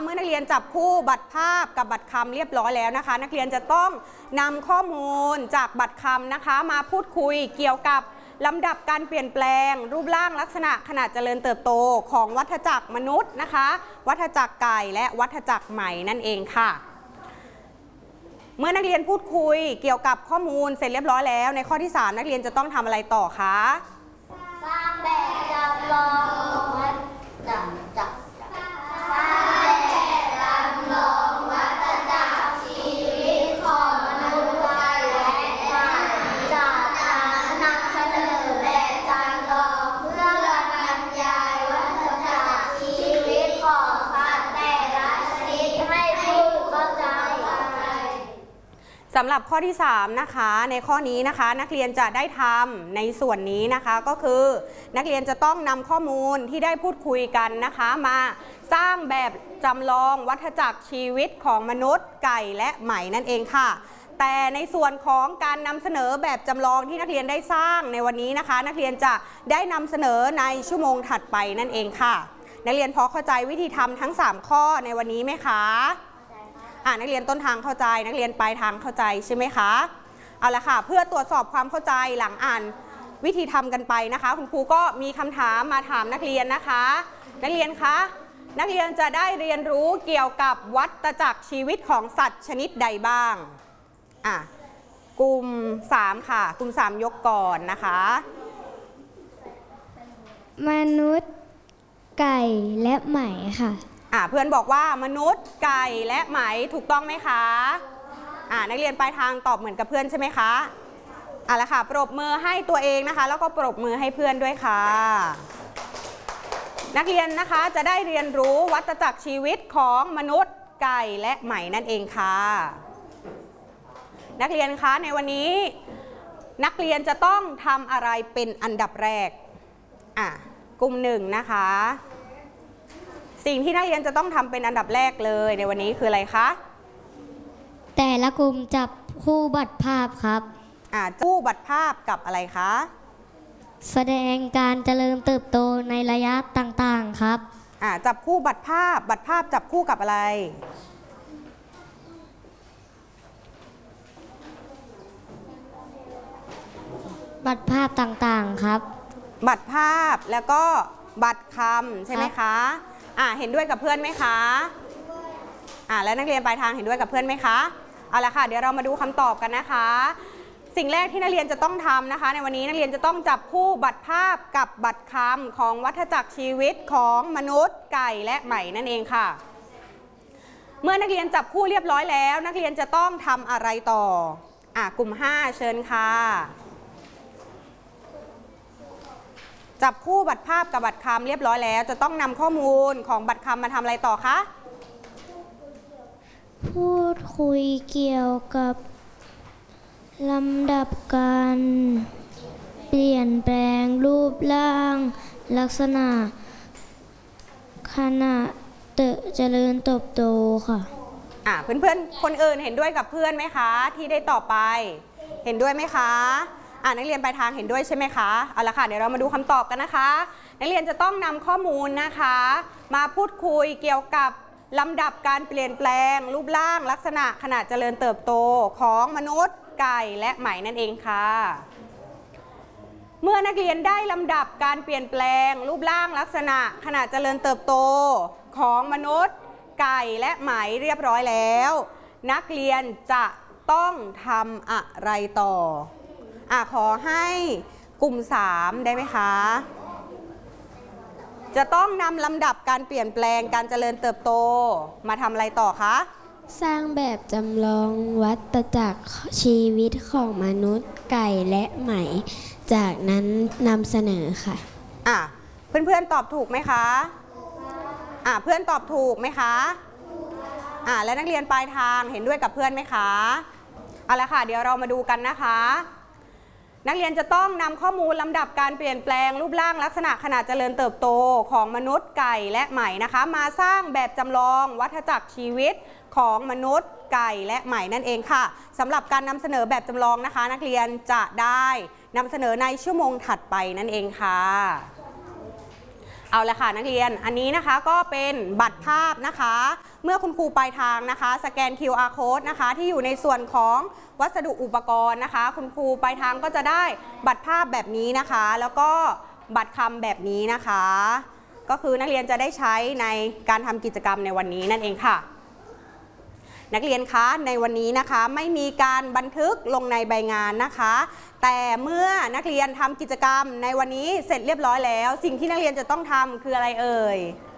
เมื่อนักเรียนจับคู่บัตรภาพกับบัตรคำเรียบร้อยแล้วนะคะนักเรียนจะต้องนำข้อมูลจากบัตรคำนะคะมาพูดคุยเกี่ยวกับลำดับการเปลี่ยนแปลงรูปร่างลักษณะขนาดเจริญเติบโตของวัฏจักรมนุษย์นะคะวัฏจักรไก่และวัฏจักรไหมนั่นเองค่ะเมื่อนักเรียนพูดคุยเกี่ยวกับข้อมูลเสร็จเรียบร้อยแล้วในข้อที่3นักเรียนจะต้องทำอะไรต่อคะสร้างแบบจำลองวัฏจักรสร้างแบบจำลองวัฏจักรชีวิตของมนุษย์ไก่และไหมจากนั้นนำเสนอแบบจำลองเพื่อบรรยายวัฏจักรชีวิตของสัตว์แต่ละชนิดให้ผู้เข้าใจสำหรับข้อที่3นะคะในข้อนี้นะคะนักเรียนจะได้ทำในส่วนนี้นะคะก็คือนักเรียนจะต้องนำข้อมูลที่ได้พูดคุยกันนะคะมาสร้างแบบจำลองวัฏจักรชีวิตของมนุษย์ไก่และไหมนั่นเองค่ะแต่ในส่วนของการนำเสนอแบบจำลองที่นักเรียนได้สร้างในวันนี้นะคะนักเรียนจะได้นำเสนอในชั่วโมงถัดไปนั่นเองค่ะนักเรียนพอเข้าใจวิธีทำทั้ง3ข้อในวันนี้ไหมคะนักเรียนต้นทางเข้าใจนักเรียนปลายทางเข้าใจใช่ไหมคะเอาละค่ะเพื่อตรวจสอบความเข้าใจหลังอ่านวิธีทำกันไปนะคะคุณครูก็มีคำถามมาถามนักเรียนนะคะนักเรียนคะนักเรียนจะได้เรียนรู้เกี่ยวกับวัฏจักรชีวิตของสัตว์ชนิดใดบ้างกลุ่ม3ค่ะกลุ่ม3ยกก่อนนะคะมนุษย์ไก่และไหมค่ะเพื่อนบอกว่ามนุษย์ไก่และไหมถูกต้องไหมคะนักเรียนปลายทางตอบเหมือนกับเพื่อนใช่ไหมคะละค่ะปรบมือให้ตัวเองนะคะแล้วก็ปรบมือให้เพื่อนด้วยค่ะนักเรียนนะคะจะได้เรียนรู้วัฏจักรชีวิตของมนุษย์ไก่และไหมนั่นเองค่ะนักเรียนคะในวันนี้นักเรียนจะต้องทำอะไรเป็นอันดับแรกกลุ่ม1นะคะสิ่งที่นักเรียนจะต้องทำเป็นอันดับแรกเลยในวันนี้คืออะไรคะแต่ละกลุ่มจับคู่บัตรภาพครับคู่บัตรภาพกับอะไรคะแสดงการเจริญเติบโตในระยะต่างๆครับจับคู่บัตรภาพจับคู่กับอะไรบัตรภาพต่างๆครับบัตรภาพแล้วก็บัตรคำใช่ไหมคะเห็นด้วยกับเพื่อนไหมคะแล้วนักเรียนปลายทางเห็นด้วยกับเพื่อนไหมคะเอาละค่ะเดี๋ยวเรามาดูคำตอบกันนะคะสิ่งแรกที่นักเรียนจะต้องทำนะคะในวันนี้นักเรียนจะต้องจับคู่บัตรภาพกับบัตรคำของวัฏจักรชีวิตของมนุษย์ไก่และไหมนั่นเองค่ะเมื่อนักเรียนจับคู่เรียบร้อยแล้วนักเรียนจะต้องทำอะไรต่อกลุ่ม5เชิญค่ะจับคู่บัตรภาพกับบัตรคำเรียบร้อยแล้วจะต้องนำข้อมูลของบัตรคำมาทำอะไรต่อคะพูดคุยเกี่ยวกับลำดับการเปลี่ยนแปลงรูปร่างลักษณะขณะเจริญเติบโตค่ะเพื่อนๆคนอื่นเห็นด้วยกับเพื่อนไหมคะที่ได้ตอบไปเห็นด้วยไหมคะนักเรียนปลายทางเห็นด้วยใช่ไหมคะเอาละค่ะเดี๋ยวเรามาดูคำตอบกันนะคะนักเรียนจะต้องนำข้อมูลนะคะมาพูดคุยเกี่ยวกับลำดับการเปลี่ยนแปลงรูปร่างลักษณะขณะเจริญเติบโตของมนุษย์ไก่และไหมนั่นเองค่ะเมื่อนักเรียนได้ลำดับการเปลี่ยนแปลงรูปร่างลักษณะขณะเจริญเติบโตของมนุษย์ไก่และไหมเรียบร้อยแล้วนักเรียนจะต้องทำอะไรต่อขอให้กลุ่ม3ได้ไหมคะจะต้องนำลำดับการเปลี่ยนแปลงการเจริญเติบโตมาทำอะไรต่อคะสร้างแบบจำลองวัฏจักรชีวิตของมนุษย์ไก่และไหมจากนั้นนำเสนอค่ะเพื่อนๆตอบถูกไหมคะเพื่อนตอบถูกไหมคะและนักเรียนปลายทางเห็นด้วยกับเพื่อนไหมคะเอาละค่ะเดี๋ยวเรามาดูกันนะคะนักเรียนจะต้องนำข้อมูลลำดับการเปลี่ยนแปลงรูปร่างลักษณะขณะเจริญเติบโตของมนุษย์ไก่และไหมนะคะมาสร้างแบบจำลองวัฏจักรชีวิตของมนุษย์ไก่และไหมนั่นเองค่ะสำหรับการนำเสนอแบบจำลองนะคะนักเรียนจะได้นำเสนอในชั่วโมงถัดไปนั่นเองค่ะเอาละค่ะนักเรียนอันนี้นะคะก็เป็นบัตรภาพนะคะเมื่อคุณครูปลายทางนะคะสแกน QR code นะคะที่อยู่ในส่วนของวัสดุอุปกรณ์นะคะคุณครูปลายทางก็จะได้บัตรภาพแบบนี้นะคะแล้วก็บัตรคำแบบนี้นะคะก็คือนักเรียนจะได้ใช้ในการทำกิจกรรมในวันนี้นั่นเองค่ะนักเรียนคะในวันนี้นะคะไม่มีการบันทึกลงในใบงานนะคะแต่เมื่อนักเรียนทำกิจกรรมในวันนี้เสร็จเรียบร้อยแล้วสิ่งที่นักเรียนจะต้องทำคืออะไรเอ่ย